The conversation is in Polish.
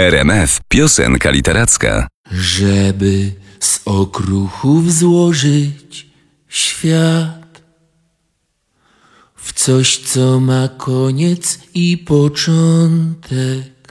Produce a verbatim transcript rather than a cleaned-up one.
R M F piosenka literacka. Żeby z okruchów złożyć świat w coś, co ma koniec i początek.